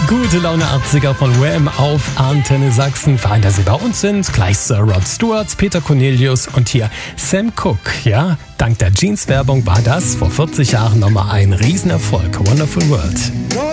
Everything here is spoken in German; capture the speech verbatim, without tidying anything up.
Gute Laune achtziger von Wham auf Antenne Sachsen. Fein, dass Sie bei uns sind. Gleich Sir Rod Stewart, Peter Cornelius und hier Sam Cooke. Ja, dank der Jeans-Werbung war das vor vierzig Jahren nochmal ein Riesenerfolg. Wonderful World.